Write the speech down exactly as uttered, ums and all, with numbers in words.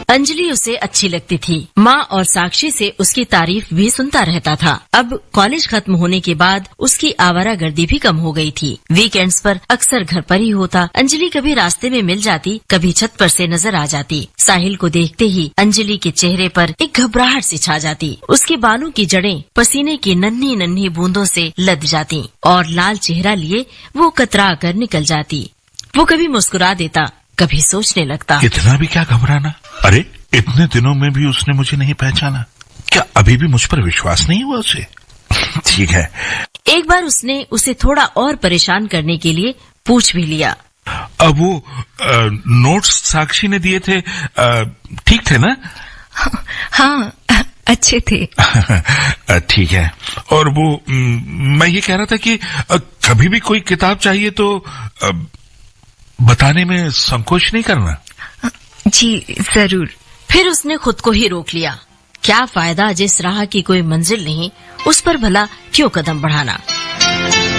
अंजलि उसे अच्छी लगती थी। माँ और साक्षी से उसकी तारीफ भी सुनता रहता था। अब कॉलेज खत्म होने के बाद उसकी आवारागर्दी भी कम हो गई थी। वीकेंड्स पर अक्सर घर पर ही होता। अंजलि कभी रास्ते में मिल जाती, कभी छत पर से नजर आ जाती। साहिल को देखते ही अंजलि के चेहरे पर एक घबराहट सी छा जाती। उसके बालों की जड़ें पसीने की नन्ही नन्ही बूंदों से लद जाती और लाल चेहरा लिए वो कतरा कर निकल जाती। वो कभी मुस्कुरा देता, कभी सोचने लगता, इतना भी क्या घबराना। अरे इतने दिनों में भी उसने मुझे नहीं पहचाना। क्या अभी भी मुझ पर विश्वास नहीं हुआ उसे? ठीक है। एक बार उसने उसे थोड़ा और परेशान करने के लिए पूछ भी लिया, अब वो आ, नोट्स साक्षी ने दिए थे, ठीक थे ना? हाँ, अच्छे थे। ठीक है। और वो मैं ये कह रहा था कि कभी भी कोई किताब चाहिए तो बताने में संकोच नहीं करना। जी जरूर। फिर उसने खुद को ही रोक लिया। क्या फायदा जिस राह की कोई मंजिल नहीं, उस पर भला क्यों कदम बढ़ाना।